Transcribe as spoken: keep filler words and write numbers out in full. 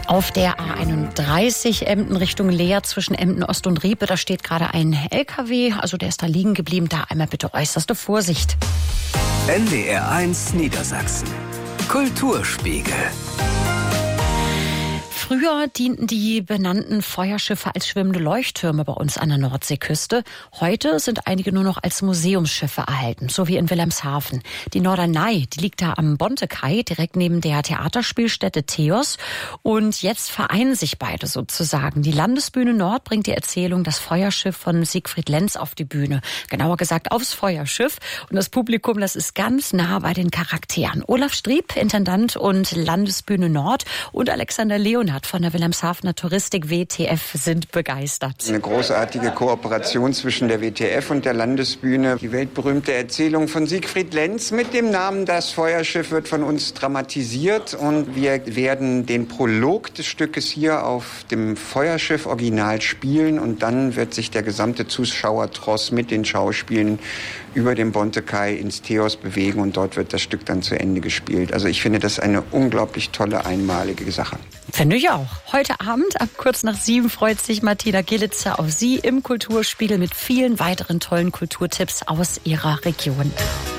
Auf der A einunddreißig Emden Richtung Leer zwischen Emden Ost und Riepe, da steht gerade ein L K W, also der ist da liegen geblieben. Da einmal bitte äußerste Vorsicht. N D R eins Niedersachsen. Kulturspiegel. Früher dienten die benannten Feuerschiffe als schwimmende Leuchttürme bei uns an der Nordseeküste. Heute sind einige nur noch als Museumsschiffe erhalten, so wie in Wilhelmshaven. Die Norderney, die liegt da am Bontekai, direkt neben der Theaterspielstätte Theos. Und jetzt vereinen sich beide sozusagen. Die Landesbühne Nord bringt die Erzählung Das Feuerschiff von Siegfried Lenz auf die Bühne. Genauer gesagt aufs Feuerschiff. Und das Publikum, das ist ganz nah bei den Charakteren. Olaf Strieb, Intendant und Landesbühne Nord, und Alexander Leonhardt von der Wilhelmshavener Touristik W T F sind begeistert. Eine großartige Kooperation zwischen der W T F und der Landesbühne. Die weltberühmte Erzählung von Siegfried Lenz mit dem Namen Das Feuerschiff wird von uns dramatisiert, und wir werden den Prolog des Stückes hier auf dem Feuerschiff original spielen, und dann wird sich der gesamte Zuschauertross mit den Schauspielen über den Bontekai ins Theos bewegen, und dort wird das Stück dann zu Ende gespielt. Also ich finde das eine unglaublich tolle, einmalige Sache. Finde ich auch. Heute Abend ab kurz nach sieben freut sich Martina Gillitzer auf Sie im Kulturspiegel mit vielen weiteren tollen Kulturtipps aus ihrer Region.